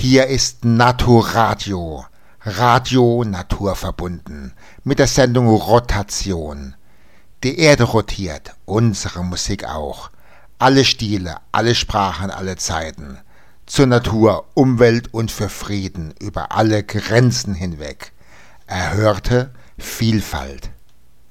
Hier ist Naturadio, Radio naturverbunden, mit der Sendung Rotation. Die Erde rotiert, unsere Musik auch. Alle Stile, alle Sprachen, alle Zeiten. Zur Natur, Umwelt und für Frieden über alle Grenzen hinweg. Erhörte Vielfalt.